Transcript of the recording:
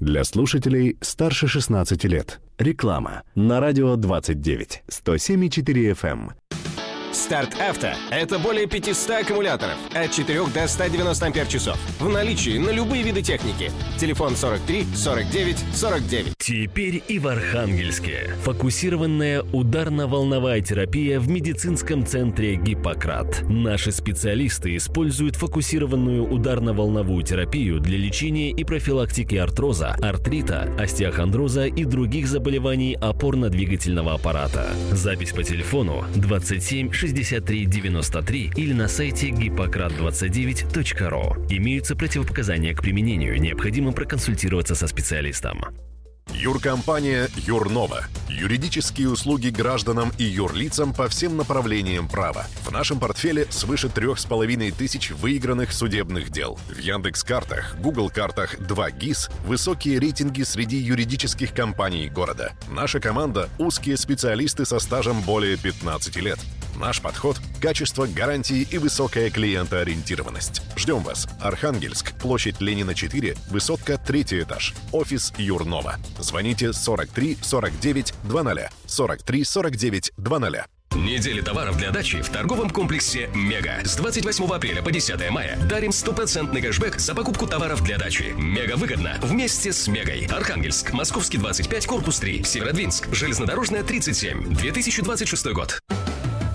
Для слушателей старше 16 лет. Реклама на радио 29, 107,4 FM. Старт Авто – это более 500 аккумуляторов от 4 до 190 ампер-часов. В наличии на любые виды техники. Телефон 43 49 49. Теперь и в Архангельске. Фокусированная ударно-волновая терапия в медицинском центре «Гиппократ». Наши специалисты используют фокусированную ударно-волновую терапию для лечения и профилактики артроза, артрита, остеохондроза и других заболеваний опорно-двигательного аппарата. Запись по телефону 27 63 93 или на сайте hippocrat29.ru. Имеются противопоказания к применению. Необходимо проконсультироваться со специалистом. Юркомпания «Юрнова». Юридические услуги гражданам и юрлицам по всем направлениям права. В нашем портфеле свыше 3500 выигранных судебных дел. В Яндекс.Картах, Google.Картах 2GIS высокие рейтинги среди юридических компаний города. Наша команда – узкие специалисты со стажем более 15 лет. Наш подход – качество, гарантии и высокая клиентоориентированность. Ждем вас. Архангельск, площадь Ленина, 4, высотка, 3 этаж. Офис Юрнова. Звоните 43 49 00. 43 49 00. Неделя товаров для дачи в торговом комплексе «Мега». С 28 апреля по 10 мая дарим 100% кэшбэк за покупку товаров для дачи. Мега выгодно вместе с «Мегой». Архангельск, Московский 25, корпус 3, Северодвинск, Железнодорожная 37, 2026 год.